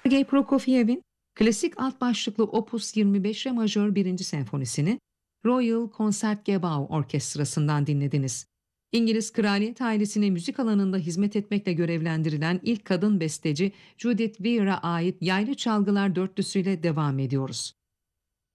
Sergei Prokofiev'in klasik alt başlıklı Opus 25 Re majör 1. senfonisini Royal Concertgebouw Orkestrası'ndan dinlediniz. İngiliz kraliyet ailesine müzik alanında hizmet etmekle görevlendirilen ilk kadın besteci Judith Weir'a ait Yaylı Çalgılar dörtlüsüyle devam ediyoruz.